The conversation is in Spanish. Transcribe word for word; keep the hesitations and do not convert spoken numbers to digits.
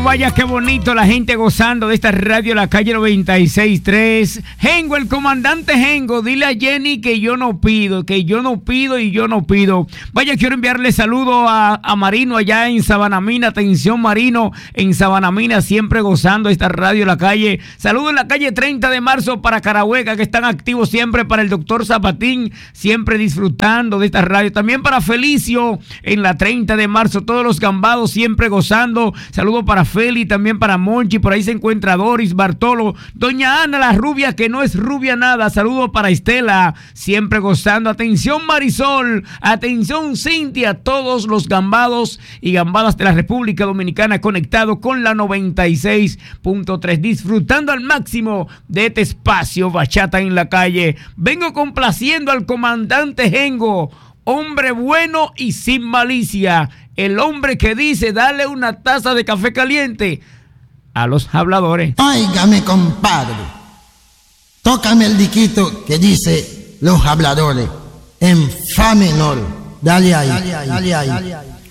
vaya qué bonito la gente gozando de esta radio La Calle noventa y seis punto tres. Gengo, el comandante Gengo, dile a Jenny que yo no pido, que yo no pido y yo no pido. Vaya, quiero enviarle saludo a, a Marino allá en Sabanamina. Atención, Marino, en Sabanamina, siempre gozando esta radio La Calle. Saludo en la calle treinta de marzo para Carahueca, que están activos siempre, para el doctor Zapatín, siempre disfrutando de esta radio. También para Felicio en la treinta de marzo, todos los gambados siempre gozando. Saludo para Feli, también para Monchi, por ahí se encuentra Doris, Bartolo, doña Ana, la rubia que no es rubia nada. Saludo para Estela, siempre gozando. Atención, Marisol, atención, Cintia, todos los gambados y gambadas de la República Dominicana conectados con la noventa y seis punto tres, disfrutando al máximo de este espacio Bachata en la Calle. Vengo complaciendo al comandante Gengo, hombre bueno y sin malicia, el hombre que dice dale una taza de café caliente a los habladores. Óigame, compadre, tócame el diquito que dice los habladores en fa menor. Dale ahí, dale ahí, dale ahí. Dale ahí.